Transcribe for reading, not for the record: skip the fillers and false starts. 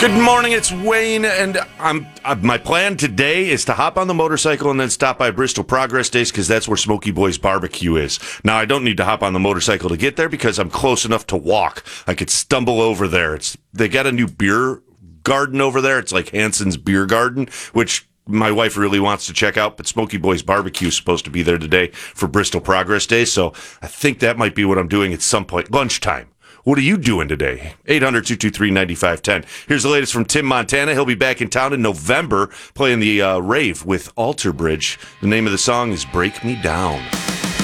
Good morning, it's Wayne, and my plan today is to hop on the motorcycle and then stop by Bristol Progress Days because that's where Smoky Boys Barbecue is. Now, I don't need to hop on the motorcycle to get there because I'm close enough to walk. I could stumble over there. They got a new beer garden over there. It's like Hanson's Beer Garden, which my wife really wants to check out, but Smoky Boys Barbecue is supposed to be there today for Bristol Progress Days, so I think that might be what I'm doing at some point. Lunchtime. What are you doing today? 800-223-9510. Here's the latest from Tim Montana. He'll be back in town in November playing the rave with Alter Bridge. The name of the song is Break Me Down.